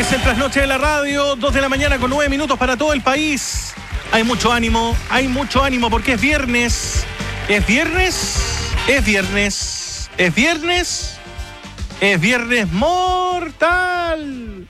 Es el trasnoche de la radio, 2 de la mañana con 9 minutos para todo el país. Hay mucho ánimo porque es viernes. Es viernes mortal.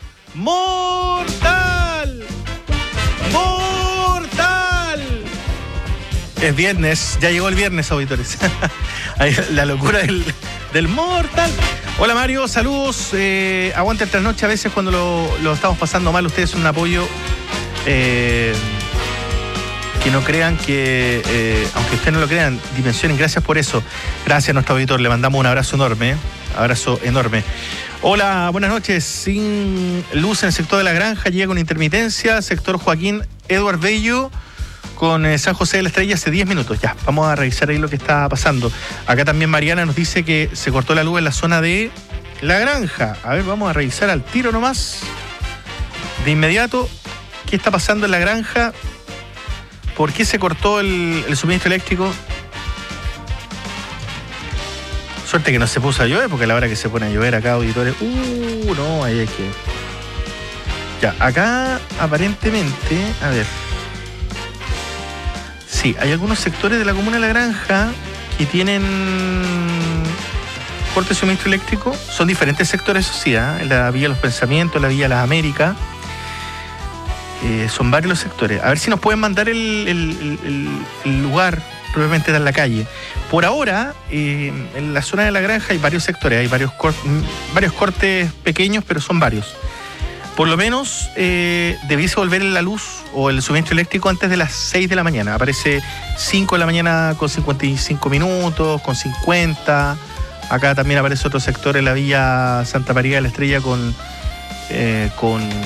Es viernes, ya llegó el viernes, auditores. La locura del mortal. Hola Mario, saludos. Aguanta el trasnoche a veces cuando lo estamos pasando mal. Ustedes son un apoyo que no crean que, aunque ustedes no lo crean, dimensionen. Gracias por eso. Gracias a nuestro auditor. Le mandamos un abrazo enorme. Abrazo enorme. Hola, buenas noches. Sin luz en el sector de La Granja, llega con intermitencia. Sector Joaquín Edward Bello con San José de la Estrella hace 10 minutos. Ya, vamos a revisar ahí lo que está pasando. Acá también Mariana nos dice que se cortó la luz en la zona de La Granja. A ver, vamos a revisar al tiro nomás. De inmediato, ¿qué está pasando en La Granja? ¿Por qué se cortó el suministro eléctrico? Suerte que no se puso a llover, porque a la hora que se pone a llover acá, auditores... no, ahí hay que... Ya, acá aparentemente... A ver... Sí, hay algunos sectores de la comuna de La Granja que tienen corte de suministro eléctrico. Son diferentes sectores, eso sí, en la Villa Los Pensamientos, en la Villa Las Américas. Son varios los sectores. A ver si nos pueden mandar el lugar probablemente en la calle. Por ahora, en la zona de La Granja hay varios sectores, hay varios cortes pequeños, pero son varios. Por lo menos debiese volver la luz o el suministro eléctrico antes de las 6 de la mañana. Aparece 5 de la mañana con 55 minutos, con 50. Acá también aparece otro sector en la Villa Santa María de la Estrella con